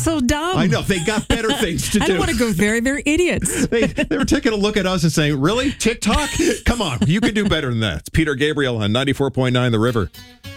so dumb. I know. They got better things to do. I don't want to go there. They're idiots. They were taking a look at us and saying, really? TikTok? Come on. You can do better than that. It's Peter Gabriel on 94.9 The River.